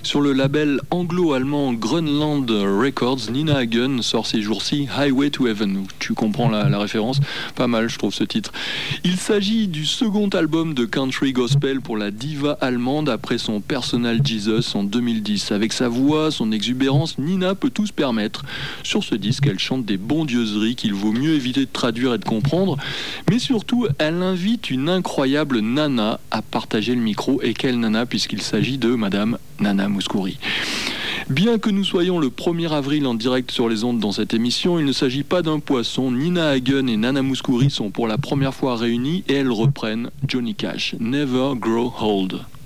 Sur le label anglo-allemand Grönland Records, Nina Hagen sort ces jours-ci Highway to Heaven. Tu comprends la référence? Pas mal, je trouve, ce titre. Il s'agit du second album de country gospel pour la diva allemande après son Personal Jesus en 2010. Avec sa voix, son exubérance, Nina peut tout se permettre. Sur ce disque, elle chante des bondieuseries qu'il vaut mieux éviter de traduire et de comprendre. Mais surtout, elle invite une incroyable nana à partager le micro. Et quelle nana, puisqu'il s'agit de Madame Nana Mouskouri. Bien que nous soyons le 1er avril en direct sur les ondes dans cette émission, il ne s'agit pas d'un poisson. Nina Hagen et Nana Mouskouri sont pour la première fois réunies et elles reprennent Johnny Cash, Never Grow Old.